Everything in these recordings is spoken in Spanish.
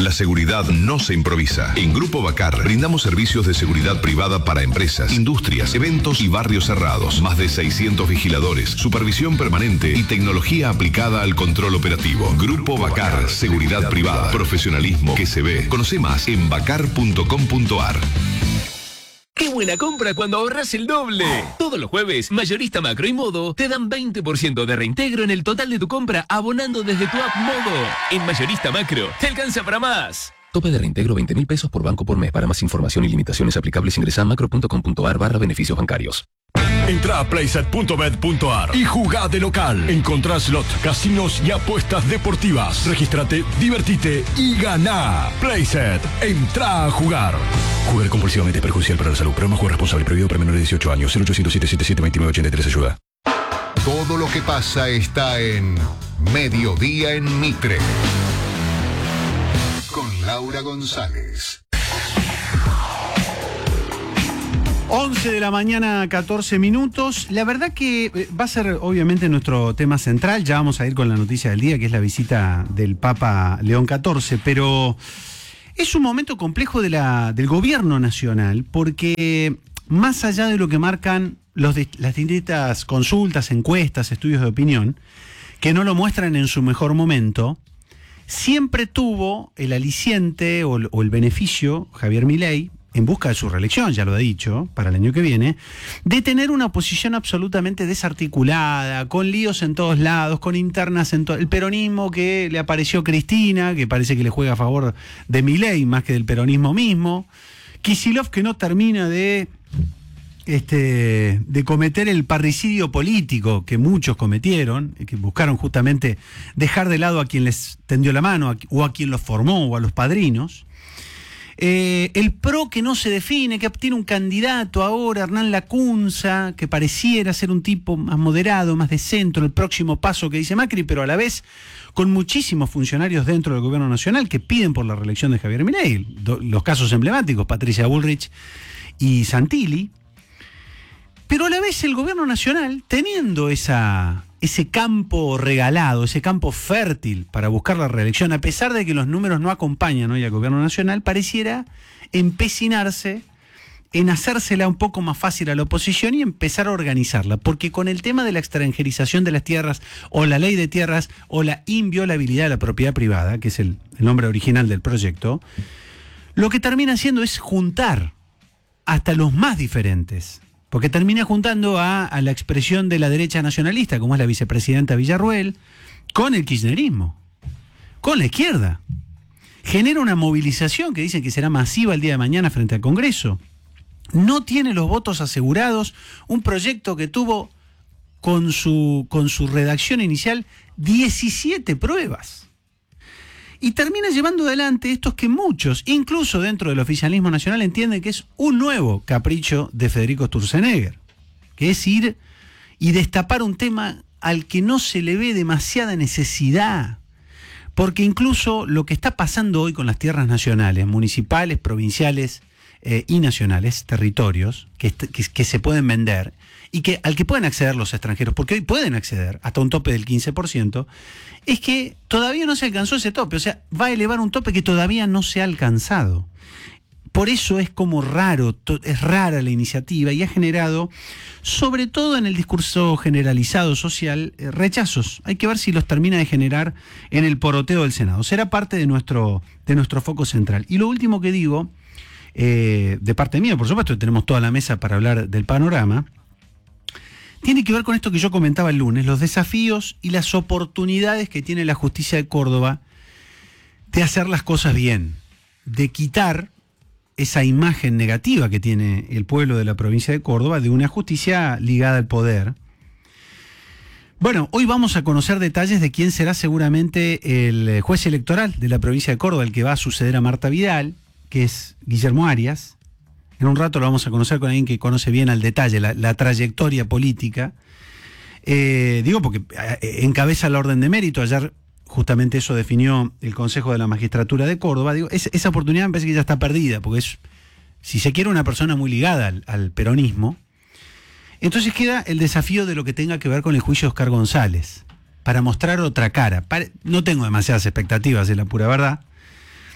La seguridad no se improvisa. En Grupo Bacar brindamos servicios de seguridad privada para empresas, industrias, eventos y barrios cerrados. Más de 600 vigiladores, supervisión permanente y tecnología aplicada al control operativo. Grupo Bacar, seguridad privada, profesionalismo que se ve. Conoce más en bacar.com.ar. ¡Qué buena compra cuando ahorras el doble! Todos los jueves, Mayorista Macro y Modo te dan 20% de reintegro en el total de tu compra abonando desde tu app Modo. En Mayorista Macro, te alcanza para más. Tope de reintegro 20.000 pesos por banco por mes. Para más información y limitaciones aplicables ingresa a macro.com.ar/beneficios bancarios. Entra a playset.bet.ar y jugá de local. Encontrá slot, casinos y apuestas deportivas. Regístrate, divertite y ganá. Playset, entra a jugar. Jugar compulsivamente es perjudicial para la salud. Programa Juego Responsable. Prohibido para menores de 18 años. 0800-777-2983. Ayuda. Todo lo que pasa está en Mediodía en Mitre. Con Laura González. 11 de la mañana, 14 minutos. La verdad que va a ser obviamente nuestro tema central. Ya vamos a ir con la noticia del día, que es la visita del Papa León XIV, pero es un momento complejo del gobierno nacional, porque más allá de lo que marcan las distintas consultas, encuestas, estudios de opinión, que no lo muestran en su mejor momento, siempre tuvo el aliciente o el beneficio, Javier Milei, en busca de su reelección, ya lo ha dicho, para el año que viene, de tener una oposición absolutamente desarticulada, con líos en todos lados, con internas en todo el peronismo que le apareció Cristina, que parece que le juega a favor de Milei más que del peronismo mismo, Kicillof que no termina de cometer el parricidio político que muchos cometieron, que buscaron justamente dejar de lado a quien les tendió la mano, o a quien los formó, o a los padrinos. El PRO que no se define, que tiene un candidato ahora, Hernán Lacunza, que pareciera ser un tipo más moderado, más de centro, el próximo paso que dice Macri, pero a la vez con muchísimos funcionarios dentro del gobierno nacional que piden por la reelección de Javier Milei. Los casos emblemáticos, Patricia Bullrich y Santilli. Pero a la vez el gobierno nacional, teniendo ese campo regalado, ese campo fértil para buscar la reelección, a pesar de que los números no acompañan hoy al gobierno nacional, pareciera empecinarse en hacérsela un poco más fácil a la oposición y empezar a organizarla. Porque con el tema de la extranjerización de las tierras, o la ley de tierras, o la inviolabilidad de la propiedad privada, que es el nombre original del proyecto, lo que termina haciendo es juntar hasta los más diferentes. Porque termina juntando a la expresión de la derecha nacionalista, como es la vicepresidenta Villarruel, con el kirchnerismo, con la izquierda. Genera una movilización que dicen que será masiva el día de mañana frente al Congreso. No tiene los votos asegurados, un proyecto que tuvo con su redacción inicial 17 pruebas. Y termina llevando adelante estos que muchos, incluso dentro del oficialismo nacional, entienden que es un nuevo capricho de Federico Sturzenegger, que es ir y destapar un tema al que no se le ve demasiada necesidad. Porque incluso lo que está pasando hoy con las tierras nacionales, municipales, provinciales y nacionales, territorios que se pueden vender y al que pueden acceder los extranjeros, porque hoy pueden acceder hasta un tope del 15%, es que todavía no se alcanzó ese tope, o sea, va a elevar un tope que todavía no se ha alcanzado. Por eso es como es rara la iniciativa y ha generado, sobre todo en el discurso generalizado social, rechazos. Hay que ver si los termina de generar en el poroteo del Senado. Será parte de nuestro foco central. Y lo último que digo, de parte mía, por supuesto, tenemos toda la mesa para hablar del panorama, tiene que ver con esto que yo comentaba el lunes, los desafíos y las oportunidades que tiene la justicia de Córdoba de hacer las cosas bien, de quitar esa imagen negativa que tiene el pueblo de la provincia de Córdoba de una justicia ligada al poder. Bueno, hoy vamos a conocer detalles de quién será seguramente el juez electoral de la provincia de Córdoba, el que va a suceder a Marta Vidal, que es Guillermo Arias. En un rato lo vamos a conocer con alguien que conoce bien al detalle la trayectoria política. Digo porque encabeza la orden de mérito. Ayer justamente eso definió el Consejo de la Magistratura de Córdoba. Digo, esa oportunidad me parece que ya está perdida, porque es, si se quiere, una persona muy ligada al peronismo. Entonces queda el desafío de lo que tenga que ver con el juicio de Oscar González, para mostrar otra cara. No tengo demasiadas expectativas, es la pura verdad,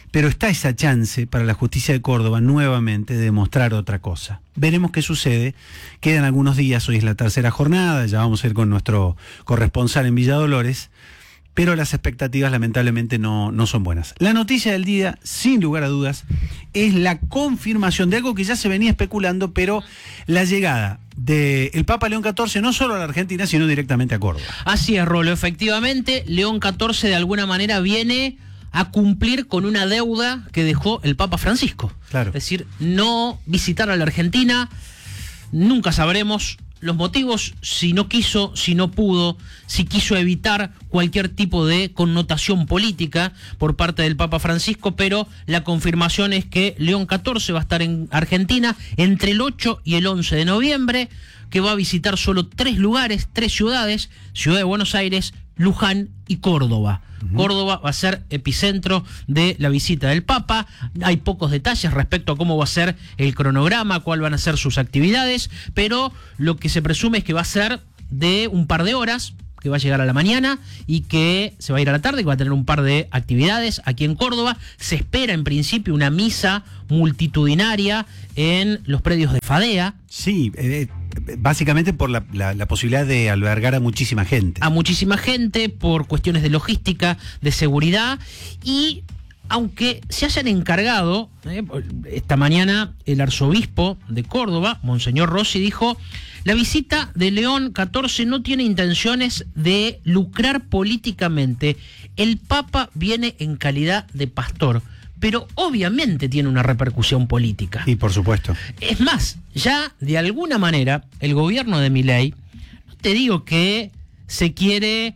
Pero está esa chance para la justicia de Córdoba nuevamente de demostrar otra cosa. Veremos qué sucede. Quedan algunos días, hoy es la tercera jornada, ya vamos a ir con nuestro corresponsal en Villa Dolores, pero las expectativas lamentablemente no son buenas. La noticia del día, sin lugar a dudas, es la confirmación de algo que ya se venía especulando, pero la llegada del Papa León XIV no solo a la Argentina, sino directamente a Córdoba. Así es, Rolo. Efectivamente, León XIV de alguna manera viene a cumplir con una deuda que dejó el Papa Francisco. Claro. Es decir, no visitar a la Argentina, nunca sabremos los motivos, si no quiso, si no pudo, si quiso evitar cualquier tipo de connotación política por parte del Papa Francisco, pero la confirmación es que León XIV va a estar en Argentina entre el 8 y el 11 de noviembre, que va a visitar solo 3 lugares, 3 ciudades, Ciudad de Buenos Aires, Luján y Córdoba. Córdoba va a ser epicentro de la visita del Papa. Hay pocos detalles respecto a cómo va a ser el cronograma, cuál van a ser sus actividades, pero lo que se presume es que va a ser de un par de horas, que va a llegar a la mañana y que se va a ir a la tarde, que va a tener un par de actividades aquí en Córdoba. Se espera en principio una misa multitudinaria en los predios de Fadea. Sí, básicamente por la posibilidad de albergar a muchísima gente. A muchísima gente por cuestiones de logística, de seguridad, y aunque se hayan encargado, esta mañana el arzobispo de Córdoba, Monseñor Rossi, dijo: la visita de León XIV no tiene intenciones de lucrar políticamente. El Papa viene en calidad de pastor, pero obviamente tiene una repercusión política. Y por supuesto. Es más, ya de alguna manera el gobierno de Milei, no te digo que se quiere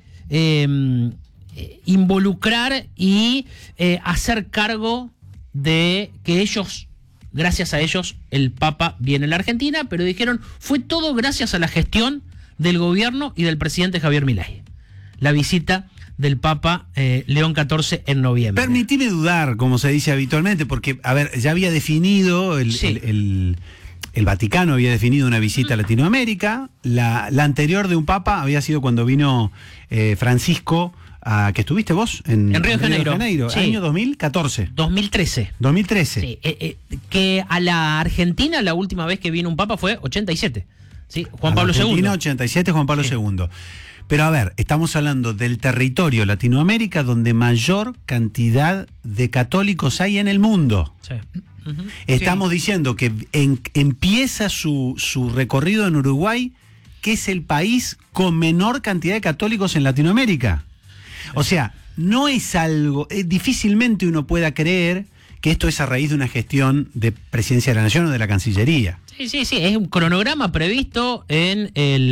involucrar y hacer cargo de que ellos, gracias a ellos, el Papa viene a la Argentina, pero dijeron, fue todo gracias a la gestión del gobierno y del presidente Javier Milei. La visita del Papa León XIV en noviembre. Permitime dudar, como se dice habitualmente, porque, a ver, ya había definido, el Vaticano había definido una visita a Latinoamérica. La anterior de un Papa había sido cuando vino Francisco, que estuviste vos en Río de Janeiro, sí. Año 2014. 2013. 2013. Sí, que a la Argentina la última vez que vino un Papa fue 87. Sí, Juan Pablo II. Argentina, 87, Juan Pablo II. Pero a ver, estamos hablando del territorio Latinoamérica donde mayor cantidad de católicos hay en el mundo. Sí. Uh-huh. Estamos diciendo que empieza su recorrido en Uruguay, que es el país con menor cantidad de católicos en Latinoamérica. O sea, no es algo, difícilmente uno pueda creer que esto es a raíz de una gestión de Presidencia de la Nación o de la Cancillería. Sí, es un cronograma previsto en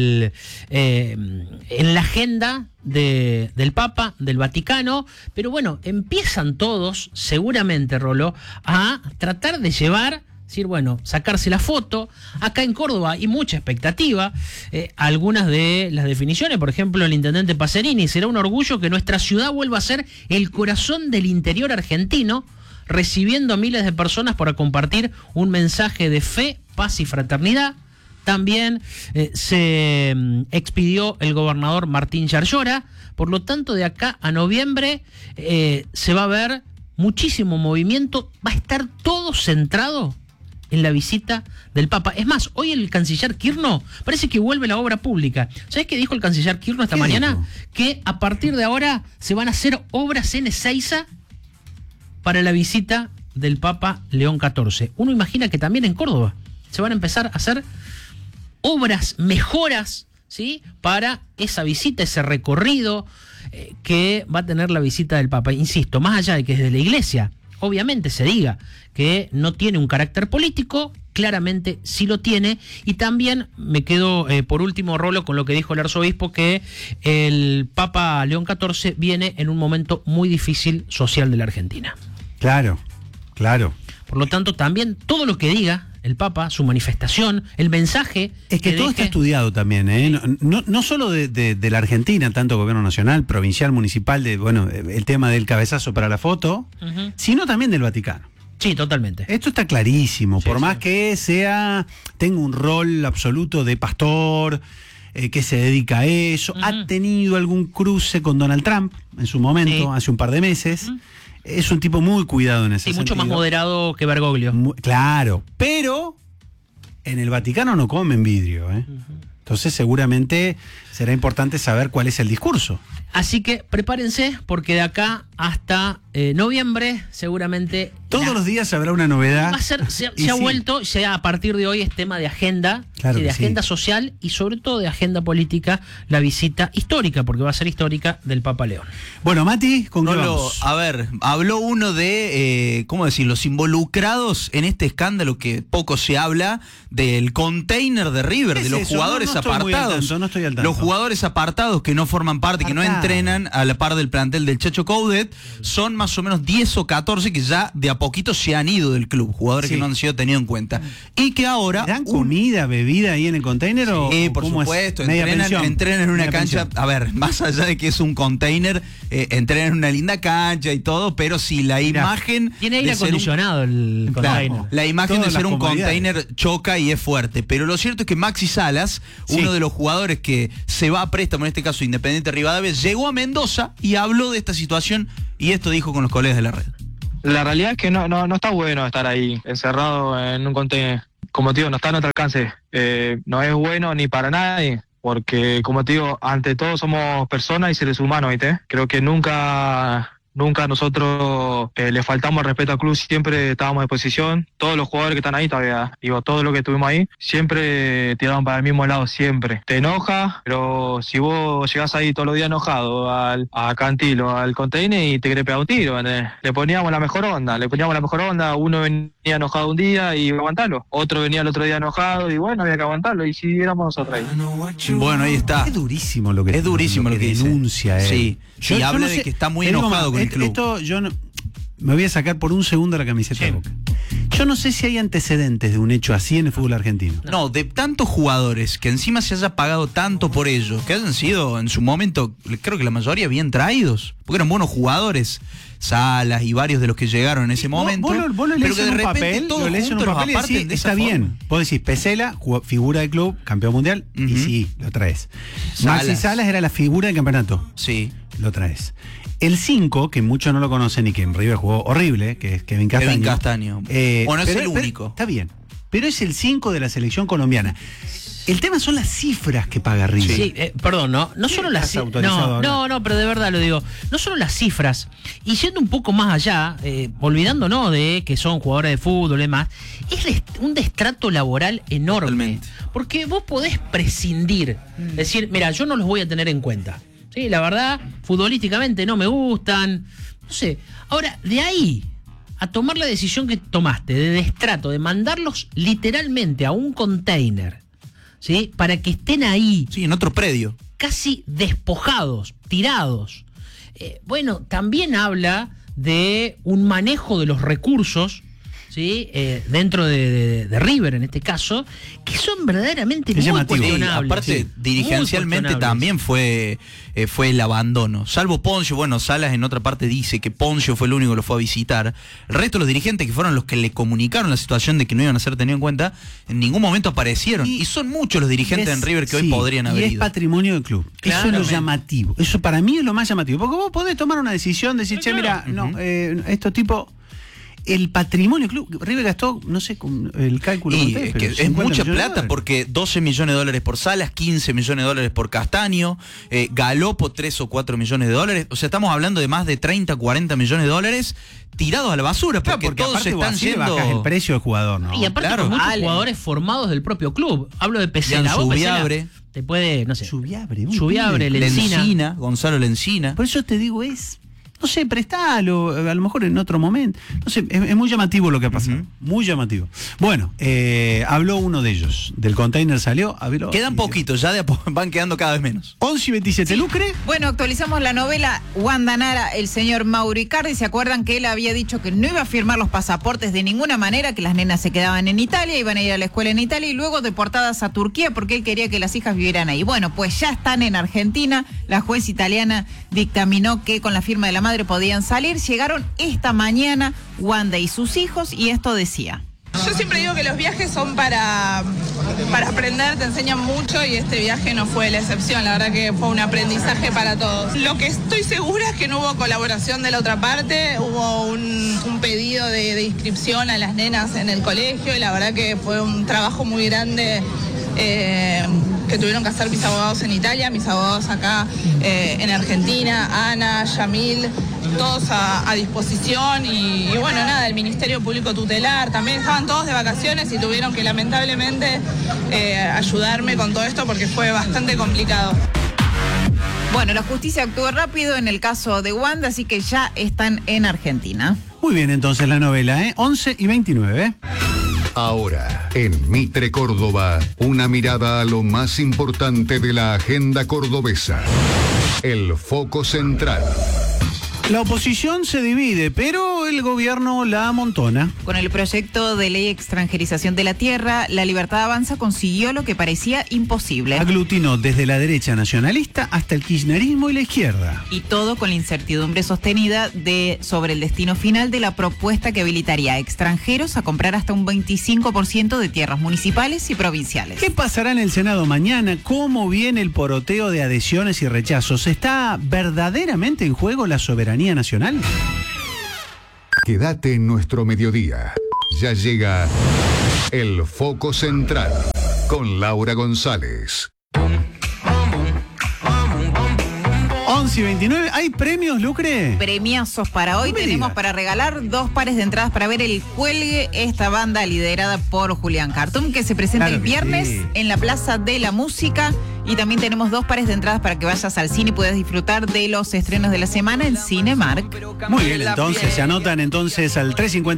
la agenda del Papa, del Vaticano, pero bueno, empiezan todos, seguramente, Rolo, a tratar de llevar, decir, bueno, sacarse la foto. Acá en Córdoba hay mucha expectativa. Algunas de las definiciones, por ejemplo, el intendente Pacerini: será un orgullo que nuestra ciudad vuelva a ser el corazón del interior argentino, recibiendo a miles de personas para compartir un mensaje de fe, paz y fraternidad. También se expidió el gobernador Martín Yarlora. Por lo tanto, de acá a noviembre se va a ver muchísimo movimiento. Va a estar todo centrado en la visita del Papa. Es más, hoy el canciller Kirchner parece que vuelve la obra pública. ¿Sabés qué dijo el canciller Kirchner esta mañana? Dijo? Que a partir de ahora se van a hacer obras en Ezeiza para la visita del Papa León XIV. Uno imagina que también en Córdoba se van a empezar a hacer obras, mejoras, ¿sí?, para esa visita, ese recorrido que va a tener la visita del Papa. Insisto, más allá de que desde la Iglesia obviamente se diga que no tiene un carácter político, claramente sí lo tiene. Y también me quedo por último, Rolo, con lo que dijo el arzobispo, que el Papa León XIV viene en un momento muy difícil social de la Argentina. Claro. Por lo tanto, también todo lo que diga el Papa, su manifestación, el mensaje... Es que todo está estudiado también, ¿eh? No solo de la Argentina, tanto gobierno nacional, provincial, municipal, el tema del cabezazo para la foto, sino también del Vaticano. Sí, totalmente. Esto está clarísimo, Sí, por más que tenga un rol absoluto de pastor, que se dedica a eso, ha tenido algún cruce con Donald Trump en su momento, hace un par de meses. Es un tipo muy cuidado en ese Sí, sentido. mucho más moderado que Bergoglio. Claro, pero en el Vaticano no comen vidrio, ¿eh? Entonces seguramente será importante saber cuál es el discurso. Así que prepárense, porque de acá hasta noviembre seguramente... Todos los días habrá una novedad. Va a ser, se ha vuelto, a partir de hoy es tema de agenda, Claro de que agenda sí. social y sobre todo de agenda política, la visita histórica, porque va a ser histórica, del Papa León. Bueno, Mati, ¿con qué Rolo, vamos? a ver, habló uno de, ¿cómo decir? Los involucrados en este escándalo que poco se habla, del container de River, ¿Qué de es los eso? jugadores No estoy muy al apartados. tanto, no estoy al tanto. Los jugadores apartados que no forman parte, que no Apartados. entrenan a la par del plantel del Chacho Coudet, son más o menos 10 o 14 que ya de a poquito se han ido del club, jugadores Sí. que no han sido tenidos en cuenta. Y que ahora... ¿Dan comida, bebida ahí en el container o por cómo es? supuesto, Media entrenan pensión. en una Media cancha, pensión. a ver, más allá de que es un container, entrenan en una linda cancha y todo, pero si la Mira, imagen... Tiene aire de ser un- acondicionado el Claro, container. la imagen Todas de ser las un comodidades. container choca y es fuerte, pero lo cierto es que Maxi Salas, Sí. uno de los jugadores que se va a préstamo, en este caso Independiente Rivadavia, llegó a Mendoza y habló de esta situación y esto dijo con los colegas de la red. La realidad es que no está bueno estar ahí encerrado en un container. Como te digo, no está a nuestro alcance. No es bueno ni para nadie, porque como te digo, ante todo somos personas y seres humanos, ¿viste? Creo que nunca nosotros le faltamos el respeto al club, siempre estábamos a disposición. Todos los jugadores que están ahí todavía, digo, todos los que estuvimos ahí, siempre tiraban para el mismo lado, siempre. Te enoja, pero si vos llegás ahí todos los días enojado a Cantilo, al container y te querés pegar un tiro, ¿entendés? Le poníamos la mejor onda, uno venía enojado un día y iba a aguantarlo, otro venía el otro día enojado y bueno, había que aguantarlo y si éramos nosotros ahí. Bueno, ahí está. Es durísimo lo que Es durísimo lo que dice. denuncia él. Sí. Y habla de que está muy te digo enojado más, con el club. Esto yo no, me voy a sacar por un segundo la camiseta de Boca. Yo no sé si hay antecedentes de un hecho así en el fútbol argentino. No, de tantos jugadores que encima se haya pagado tanto por ellos, que hayan sido en su momento, creo que la mayoría bien traídos, porque eran buenos jugadores, Salas y varios de los que llegaron en ese momento. Vos lo pero lees que en de un repente papel, todos lo lees en un juntos los papel y aparten decís, de esa está bien. forma. Vos decís, Pesela, figura del club, campeón mundial, y Ujú. sí, lo traes. Salas. Maxi Salas era la figura del campeonato, Sí. lo traes. El 5, que muchos no lo conocen y que en River jugó horrible, que es Kevin Castaño. Kevin Castaño. Bueno, es el único. Está bien, pero es el 5 de la selección colombiana. El tema son las cifras que paga River. Sí, perdón, no solo las estás autorizado a hablar. no, pero de verdad lo digo, no solo las cifras, y yendo un poco más allá, olvidándonos de que son jugadores de fútbol y demás, es un destrato laboral enorme. Totalmente. Porque vos podés prescindir, decir, mira, yo no los voy a tener en cuenta. Sí, la verdad, futbolísticamente no me gustan, no sé. Ahora, de ahí a tomar la decisión que tomaste de destrato, de mandarlos literalmente a un container, ¿sí? Para que estén ahí, Sí, en otro predio. casi despojados, tirados. Bueno, también habla de un manejo de los recursos, ¿sí? Dentro de River, en este caso, que son verdaderamente Es muy llamativo. cuestionables. Aparte, Sí, dirigencialmente muy cuestionables. también fue el abandono. Salvo Poncio, bueno, Salas en otra parte dice que Poncio fue el único que lo fue a visitar. El resto de los dirigentes que fueron los que le comunicaron la situación de que no iban a ser tenidos en cuenta, en ningún momento aparecieron. Y son muchos los dirigentes en River que hoy podrían haber y es ido. patrimonio del club. Eso es lo Claramente. llamativo. Eso para mí es lo más llamativo. Porque vos podés tomar una decisión, decir, che, mira, no, estos tipos... El patrimonio del club, River gastó, no sé, con el cálculo Y conté, es, pero que es 50 mucha millones de plata dólares. porque 12 millones de dólares por Salas, 15 millones de dólares por Castaño, Galopo 3 o 4 millones de dólares. O sea, estamos hablando de más de 30, 40 millones de dólares tirados a la basura Claro, porque, todos aparte se vos están así le yendo... bajás el precio del jugador, ¿no? Y aparte Claro. con muchos Ale. jugadores formados del propio club. Hablo de Pesela. Jan Vos, Pesela, Subiabre. te puede, no sé. Subiabre, Subiabre, Lencina. Gonzalo Lencina. Por eso te digo, no sé, prestalo, a lo mejor en otro momento. No sé, es muy llamativo lo que ha pasado. Ujú. Muy llamativo. Bueno, habló uno de ellos. Del container salió, habló. Quedan poquitos, ya de a van quedando cada vez menos. 11 y 27, Lucre. Bueno, actualizamos la novela Wanda Nara, el señor Mauro Icardi. ¿Se acuerdan que él había dicho que no iba a firmar los pasaportes de ninguna manera, que las nenas se quedaban en Italia, iban a ir a la escuela en Italia y luego deportadas a Turquía porque él quería que las hijas vivieran ahí? Bueno, pues ya están en Argentina. La juez italiana dictaminó que con la firma de la madre podían salir. Llegaron esta mañana Wanda y sus hijos y esto decía. Yo siempre digo que los viajes son para aprender, te enseñan mucho y este viaje no fue la excepción, la verdad que fue un aprendizaje para todos. Lo que estoy segura es que no hubo colaboración de la otra parte, hubo un pedido de inscripción a las nenas en el colegio y la verdad que fue un trabajo muy grande que tuvieron que hacer mis abogados en Italia, mis abogados acá en Argentina, Ana, Yamil, todos a disposición y bueno, nada, el Ministerio Público Tutelar también estaban todos de vacaciones y tuvieron que lamentablemente ayudarme con todo esto porque fue bastante complicado. Bueno, la justicia actuó rápido en el caso de Wanda, así que ya están en Argentina. Muy bien, entonces la novela, 11:29. Ahora, en Mitre Córdoba, una mirada a lo más importante de la agenda cordobesa. El foco central. La oposición se divide, pero el gobierno la amontona. Con el proyecto de ley extranjerización de la tierra, La Libertad Avanza consiguió lo que parecía imposible. Aglutinó desde la derecha nacionalista hasta el kirchnerismo y la izquierda. Y todo con la incertidumbre sostenida sobre el destino final de la propuesta que habilitaría a extranjeros a comprar hasta un 25% de tierras municipales y provinciales. ¿Qué pasará en el Senado mañana? ¿Cómo viene el poroteo de adhesiones y rechazos? ¿Está verdaderamente en juego la soberanía nacional? Quédate en nuestro mediodía. Ya llega el foco central con Laura González. 11:29. ¿Hay premios, Lucre? Premiazos para hoy. Tenemos para regalar 2 pares de entradas para ver el Cuelgue, esta banda liderada por Julián Cartoon, que se presenta el viernes en la Plaza de la Música. Y también tenemos 2 pares de entradas para que vayas al cine y puedas disfrutar de los estrenos de la semana en Cinemark. Muy bien, entonces se anotan entonces al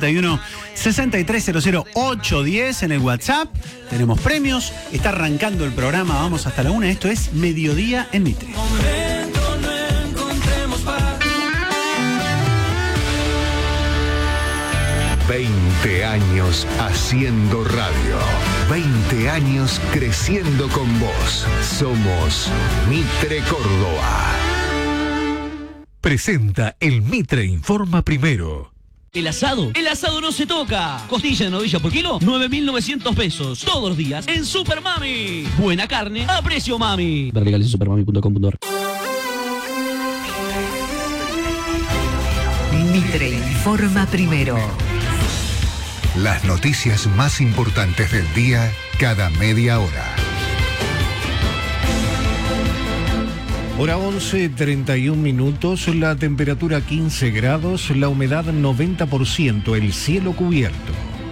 351-6300-810 en el WhatsApp. Tenemos premios. Está arrancando el programa. Vamos hasta la 1. Esto es Mediodía en Mitre. 20 años haciendo radio. 20 años creciendo con vos. Somos Mitre Córdoba. Presenta el Mitre Informa Primero. ¿El asado? ¡El asado no se toca! Costilla de novilla por kilo, 9.900 pesos. Todos los días en Super Mami. Buena carne a precio mami. Ver legales en supermami.com.ar. Mitre Informa Primero. Las noticias más importantes del día cada media hora. Hora 11:31 minutos, la temperatura 15 grados, la humedad 90%, el cielo cubierto.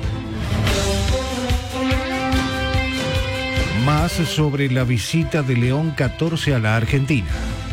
Más sobre la visita de León XIV a la Argentina.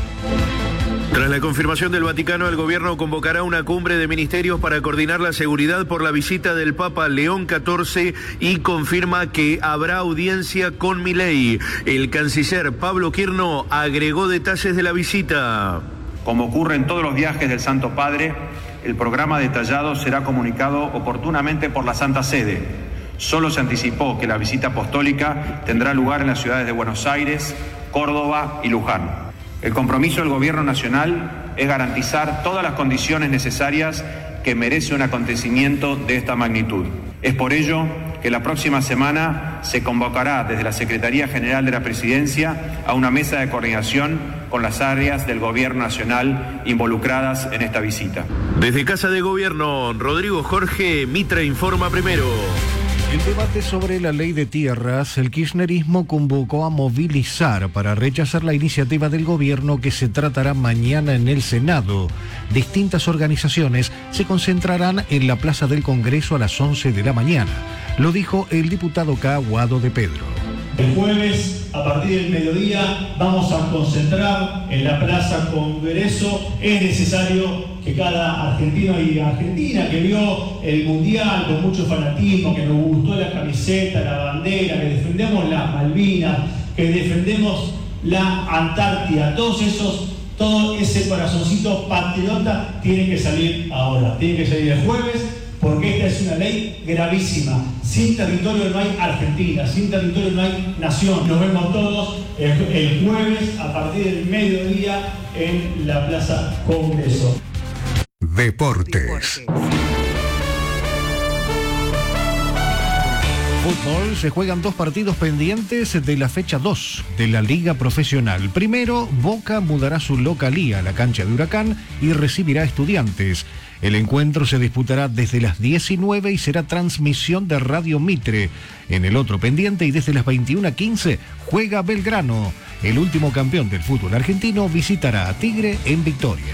Tras la confirmación del Vaticano, el gobierno convocará una cumbre de ministerios para coordinar la seguridad por la visita del Papa León XIV y confirma que habrá audiencia con Milei. El canciller Pablo Quirno agregó detalles de la visita. Como ocurre en todos los viajes del Santo Padre, el programa detallado será comunicado oportunamente por la Santa Sede. Solo se anticipó que la visita apostólica tendrá lugar en las ciudades de Buenos Aires, Córdoba y Luján. El compromiso del Gobierno Nacional es garantizar todas las condiciones necesarias que merece un acontecimiento de esta magnitud. Es por ello que la próxima semana se convocará desde la Secretaría General de la Presidencia a una mesa de coordinación con las áreas del Gobierno Nacional involucradas en esta visita. Desde Casa de Gobierno, Rodrigo Jorge, Mitre Informa Primero. En debate sobre la ley de tierras, el kirchnerismo convocó a movilizar para rechazar la iniciativa del gobierno que se tratará mañana en el Senado. Distintas organizaciones se concentrarán en la Plaza del Congreso a las 11 de la mañana. Lo dijo el diputado Guado de Pedro. El jueves, a partir del mediodía, vamos a concentrar en la Plaza Congreso. Es necesario que cada argentino y argentina que vio el Mundial con mucho fanatismo, que nos gustó la camiseta, la bandera, que defendemos las Malvinas, que defendemos la Antártida, todo ese corazoncito patriota tiene que salir ahora, tiene que salir el jueves, porque esta es una ley gravísima. Sin territorio no hay Argentina, sin territorio no hay nación. Nos vemos todos el jueves a partir del mediodía en la Plaza Congreso. Deportes. fútbol se juegan 2 partidos pendientes de la fecha 2 de la Liga Profesional. Primero, Boca mudará su localía a la cancha de Huracán y recibirá a Estudiantes. El encuentro se disputará desde las 19 y será transmisión de Radio Mitre. En el otro pendiente y desde las 21:15 juega Belgrano. El último campeón del fútbol argentino visitará a Tigre en Victoria.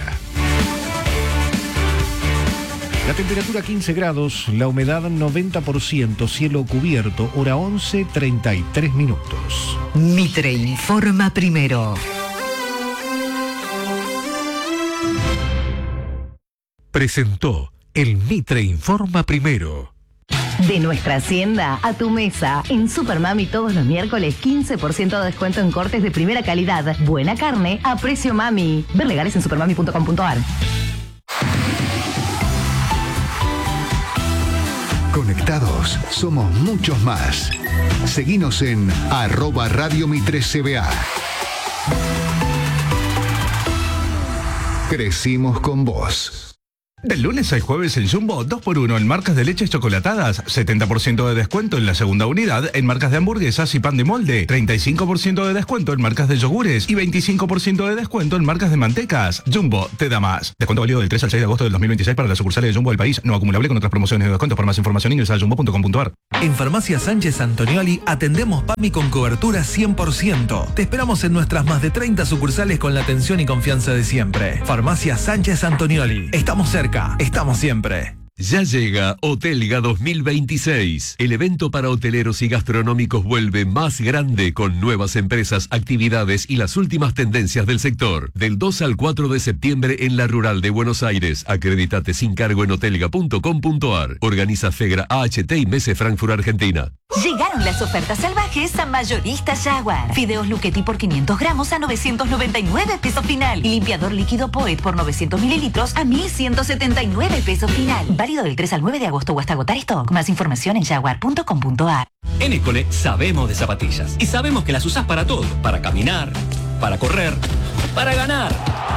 La temperatura 15 grados, la humedad 90%, cielo cubierto, hora 11:33 minutos. Mitre informa primero. Presentó el Mitre Informa Primero. De nuestra hacienda a tu mesa. En Supermami todos los miércoles 15% de descuento en cortes de primera calidad. Buena carne a precio mami. Ver legales en supermami.com.ar. Conectados, somos muchos más. Seguinos en @Radio Mitre CBA. Crecimos con vos. Del lunes al jueves en Jumbo, 2x1 en marcas de leches chocolatadas, 70% de descuento en la segunda unidad en marcas de hamburguesas y pan de molde, 35% de descuento en marcas de yogures y 25% de descuento en marcas de mantecas. Jumbo te da más. Descuento válido del 3 al 6 de agosto del 2026 para las sucursales de Jumbo del país, no acumulable con otras promociones de descuento. Para más información ingresa a jumbo.com.ar. En Farmacia Sánchez Antonioli atendemos PAMI con cobertura 100%. Te esperamos en nuestras más de 30 sucursales con la atención y confianza de siempre. Farmacia Sánchez Antonioli. Estamos cerca. Estamos siempre. Ya llega Hotelga 2026. El evento para hoteleros y gastronómicos vuelve más grande con nuevas empresas, actividades y las últimas tendencias del sector. Del 2 al 4 de septiembre en la Rural de Buenos Aires. Acredítate sin cargo en hotelga.com.ar. Organiza Fegra, AHT y Messe Frankfurt, Argentina. Llegaron las ofertas salvajes a Mayorista Jaguar. Fideos Luchetti por 500 gramos a 999 pesos final. Y limpiador líquido Poet por 900 mililitros a 1179 pesos final. Válido del 3 al 9 de agosto o hasta agotar stock. Más información en jaguar.com.ar. En École sabemos de zapatillas y sabemos que las usás para todo. Para caminar, para correr, para ganar.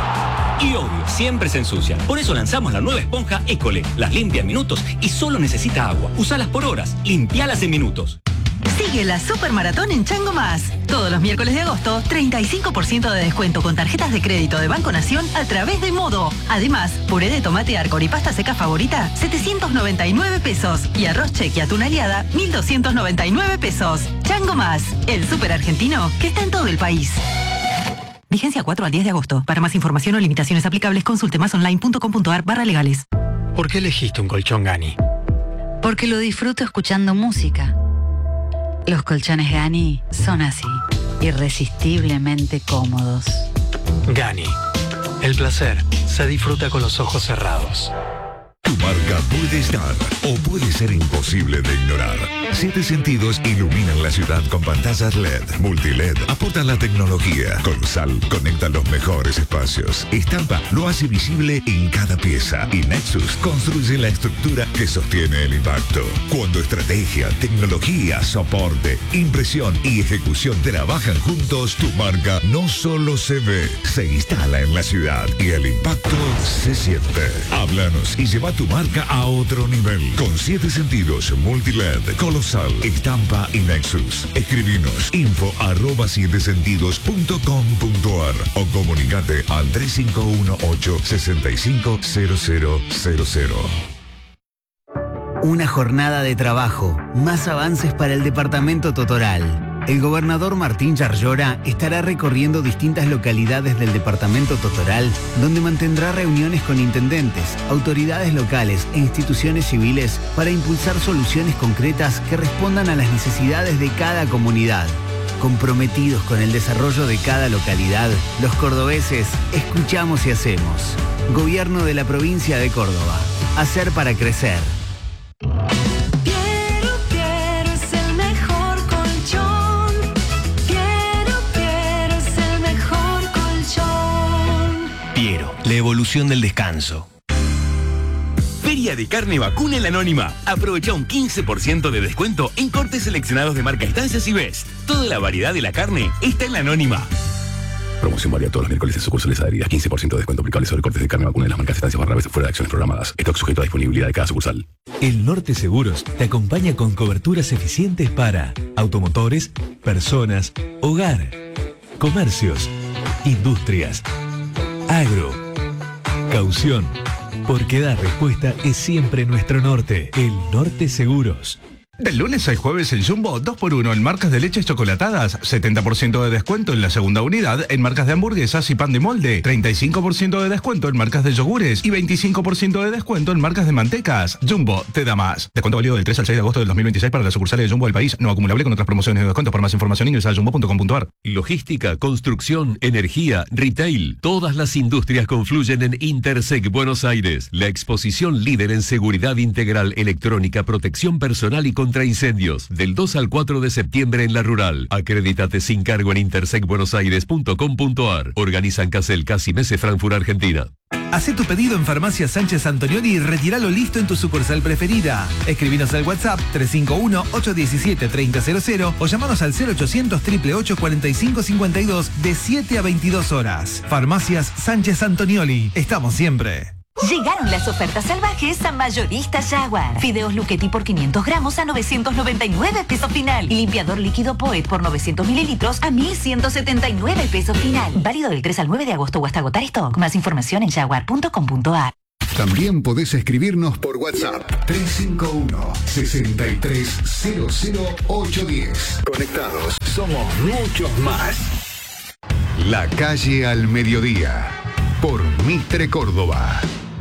Y obvio, siempre se ensucian. Por eso lanzamos la nueva esponja École. Las limpia en minutos y solo necesita agua. Usalas por horas, limpialas en minutos. Sigue la Supermaratón en Chango Más. Todos los miércoles de agosto, 35% de descuento con tarjetas de crédito de Banco Nación a través de Modo. Además, puré de tomate Arcor y pasta seca favorita, 799 pesos. Y arroz cheque atún aliada, 1.299 pesos. Chango Más, el súper argentino que está en todo el país. Vigencia 4 al 10 de agosto. Para más información o limitaciones aplicables, consulte masonline.com.ar/legales. ¿Por qué elegiste un colchón Gani? Porque lo disfruto escuchando música. Los colchones Gani son así, irresistiblemente cómodos. Gani. El placer se disfruta con los ojos cerrados. Tu marca puede estar o puede ser imposible de ignorar. 7 Sentidos iluminan la ciudad con pantallas LED, multiled, aportan la tecnología. Colosal conecta los mejores espacios. Estampa lo hace visible en cada pieza. Y Nexus construye la estructura que sostiene el impacto. Cuando estrategia, tecnología, soporte, impresión y ejecución trabajan juntos, tu marca no solo se ve, se instala en la ciudad y el impacto se siente. Háblanos y lleva tu marca a otro nivel. Con 7 Sentidos, multiled, Colosal, Estampa y Nexus. Escribinos info@7sentidos.com.ar o comunicate al 3518-650000. Una jornada de trabajo, más avances para el departamento Totoral. El gobernador Martín Yarlora estará recorriendo distintas localidades del departamento Totoral, donde mantendrá reuniones con intendentes, autoridades locales e instituciones civiles para impulsar soluciones concretas que respondan a las necesidades de cada comunidad. Comprometidos con el desarrollo de cada localidad, los cordobeses escuchamos y hacemos. Gobierno de la provincia de Córdoba. Hacer para crecer. La evolución del descanso. Feria de Carne Vacuna en la Anónima. Aprovecha un 15% de descuento en cortes seleccionados de marca Estancias y Best. Toda la variedad de la carne está en la Anónima. Promoción válida todos los miércoles en sucursales adheridas. 15% de descuento aplicable sobre cortes de carne vacuna de las marcas estancias barra fuera de acciones programadas. Stock sujeto a disponibilidad de cada sucursal. El Norte Seguros te acompaña con coberturas eficientes para automotores, personas, hogar, comercios, industrias, agro, caución. Porque dar respuesta es siempre nuestro norte. El Norte Seguros. Del lunes al jueves en Jumbo, 2x1 en marcas de leches chocolatadas, 70% de descuento en la segunda unidad en marcas de hamburguesas y pan de molde, 35% de descuento en marcas de yogures y 25% de descuento en marcas de mantecas. Jumbo te da más. Descuento válido del 3 al 6 de agosto del 2026 para las sucursales de Jumbo del país, no acumulable con otras promociones de descuento. Por más información ingresa a jumbo.com.ar. Logística, construcción, energía, retail. Todas las industrias confluyen en Intersec Buenos Aires, la exposición líder en seguridad integral electrónica, protección personal y contra incendios, del 2 al 4 de septiembre en La Rural. Acredítate sin cargo en intersecbuenosAires.com.ar. Organizan Casel, Casi Mese, Frankfurt, Argentina. Hacé tu pedido en Farmacia Sánchez Antonioli y retíralo listo en tu sucursal preferida. Escribinos al WhatsApp 351-817-3000 o llamanos al 0800-888-4552 de 7 a 22 horas. Farmacias Sánchez Antonioli. Estamos siempre. Llegaron las ofertas salvajes a Mayorista Jaguar. Fideos Luchetti por 500 gramos a 999 pesos final. Y limpiador líquido Poet por 900 mililitros a 1179 pesos final. Válido del 3 al 9 de agosto o hasta agotar stock. Más información en jaguar.com.ar. También podés escribirnos por WhatsApp 351-6300-810. Conectados, somos muchos más. La calle al mediodía, por Mitre Córdoba.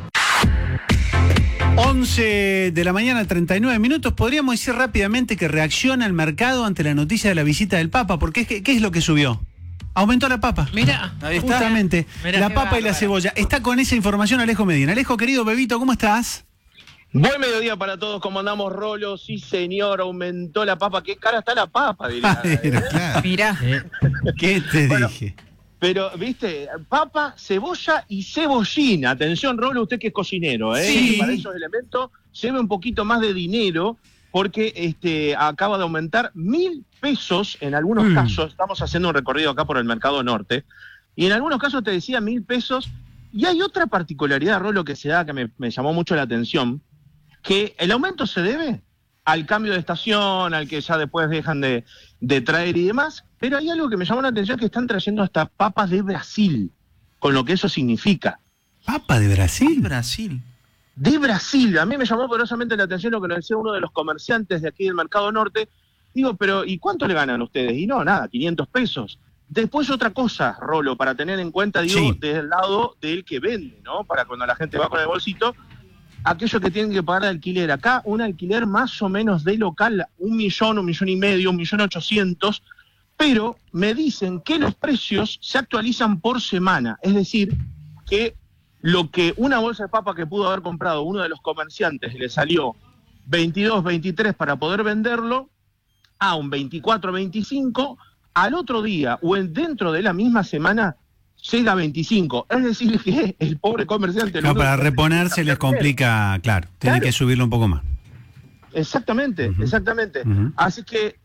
11 de la mañana, 39 minutos. Podríamos decir rápidamente que reacciona el mercado ante la noticia de la visita del Papa, porque ¿qué es lo que subió? Aumentó la papa. Mira, justamente, la papa y la cebolla. Está con esa información Alejo Medina. Alejo, querido Bebito, ¿cómo estás? Buen mediodía para todos, ¿cómo andamos, Rolo? Sí, señor, aumentó la papa. ¿Qué cara está la papa? Diría. Claro. Mirá. ¿Qué te dije? Pero, viste, papa, cebolla y cebollina. Atención, Rolo, usted que es cocinero, ¿eh? Sí. Para esos elementos lleve un poquito más de dinero porque acaba de aumentar 1.000 pesos en algunos casos. Estamos haciendo un recorrido acá por el Mercado Norte y en algunos casos te decía 1.000 pesos. Y hay otra particularidad, Rolo, que se da que me llamó mucho la atención, que el aumento se debe al cambio de estación, al que ya después dejan de traer y demás, pero hay algo que me llamó la atención, que están trayendo hasta papas de Brasil, con lo que eso significa. ¿Papa de Brasil? Brasil. De Brasil. A mí me llamó poderosamente la atención lo que nos decía uno de los comerciantes de aquí del Mercado Norte. Digo, pero ¿y cuánto le ganan ustedes? Y no, nada, 500 pesos. Después otra cosa, Rolo, para tener en cuenta, digo, Sí. desde el lado del que vende, ¿no? Para cuando la gente va con el bolsito, aquellos que tienen que pagar de alquiler. Acá un alquiler más o menos de local, 1 millón, 1,5 millones, 1.800.000, pero me dicen que los precios se actualizan por semana. Es decir, que lo que una bolsa de papa que pudo haber comprado uno de los comerciantes le salió 22, 23 para poder venderlo, a un 24, 25, al otro día o dentro de la misma semana llega a 25. Es decir, que el pobre comerciante... No, para reponerse les complica, claro, tienen que subirlo un poco más. Exactamente, exactamente. Así que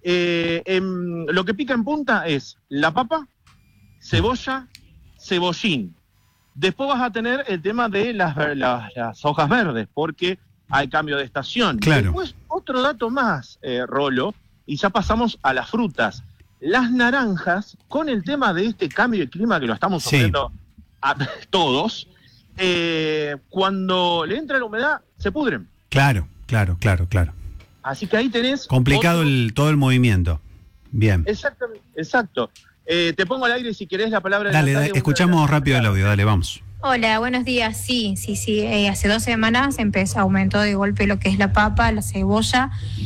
lo que pica en punta es la papa, cebolla, cebollín. Después vas a tener el tema de las hojas verdes, porque hay cambio de estación. Claro. Después, otro dato más, Rolo, y ya pasamos a las frutas. Las naranjas, con el tema de este cambio de clima que lo estamos sufriendo a todos, cuando le entra la humedad, se pudren. Claro. Así que ahí tenés... Complicado todo el movimiento. Bien. Exactamente, exacto. Te pongo al aire si querés la palabra. Dale, escuchamos rápido el audio, dale, vamos. Hola, buenos días. Sí. Hace 2 semanas aumentó de golpe lo que es la papa, la cebolla.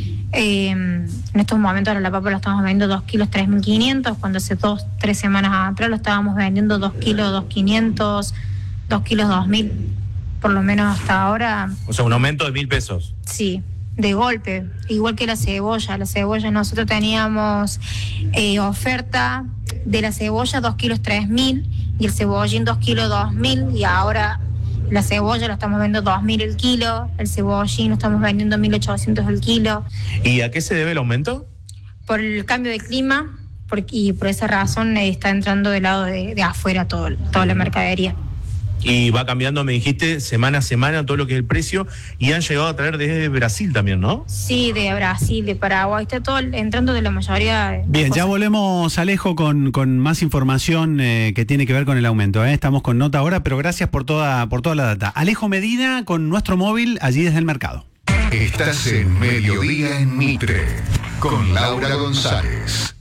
En estos momentos la papa la estamos vendiendo 2 kilos 3.500, cuando hace 2-3 semanas atrás lo estábamos vendiendo 2 kilos 2.500, 2 kilos 2.000, por lo menos hasta ahora. O sea, un aumento de 1.000 pesos. Sí, de golpe, igual que la cebolla. La cebolla nosotros teníamos oferta de la cebolla 2 kilos 3.000 y el cebollín 2 kilos 2.000, y ahora la cebolla la estamos vendiendo 2.000 el kilo, el cebollín lo estamos vendiendo 1.800 el kilo. ¿Y a qué se debe el aumento? Por el cambio de clima, y por esa razón está entrando del lado de afuera toda la mercadería. Y va cambiando, me dijiste, semana a semana todo lo que es el precio, y han llegado a traer desde Brasil también, ¿no? Sí, de Brasil, de Paraguay, está todo entrando de la mayoría de Bien, cosas. ya volvemos, Alejo, con más información que tiene que ver con el aumento. Estamos con nota ahora, pero gracias por toda la data. Alejo Medina con nuestro móvil allí desde el mercado. Estás en Mediodía en Mitre, con Laura González.